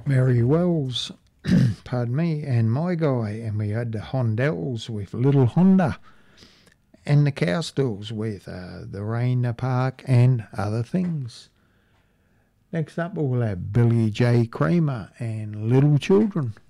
Mary Wells, pardon me, and My Guy, and we had the Hondells with Little Honda, and the Cowstalls with the Rainer Park and Other Things. Next up we'll have Billy J. Kramer and Little Children.